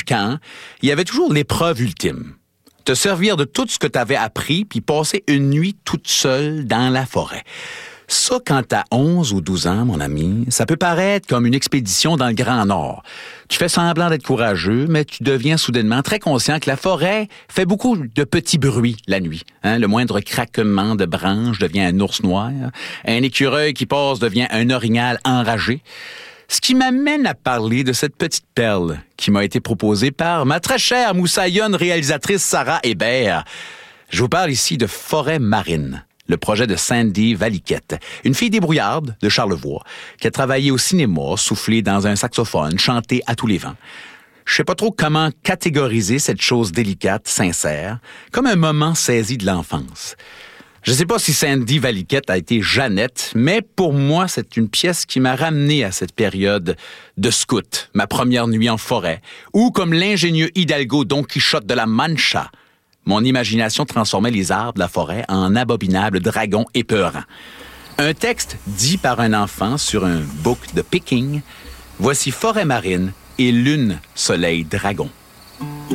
camp, il y avait toujours l'épreuve ultime. Te servir de tout ce que tu avais appris puis passer une nuit toute seule dans la forêt. Ça, quand t'as 11 ou 12 ans, mon ami, ça peut paraître comme une expédition dans le Grand Nord. Tu fais semblant d'être courageux, mais tu deviens soudainement très conscient que la forêt fait beaucoup de petits bruits la nuit. Le moindre craquement de branches devient un ours noir. Un écureuil qui passe devient un orignal enragé. Ce qui m'amène à parler de cette petite perle qui m'a été proposée par ma très chère moussaillonne réalisatrice Sarah Hébert. Je vous parle ici de Forêt marine, le projet de Sandy Valiquette, une fille débrouillarde de Charlevoix qui a travaillé au cinéma, soufflé dans un saxophone, chanté à tous les vents. Je sais pas trop comment catégoriser cette chose délicate, sincère, comme un moment saisi de l'enfance. Je sais pas si Sandy Valiquette a été Jeannette, mais pour moi, c'est une pièce qui m'a ramené à cette période de scout, ma première nuit en forêt, ou comme l'ingénieux Hidalgo Don Quichotte de la Mancha. Mon imagination transformait les arbres de la forêt en abominables dragons épeurants. Un texte dit par un enfant sur un book de picking. Voici Forêt marine et Lune, soleil, dragon.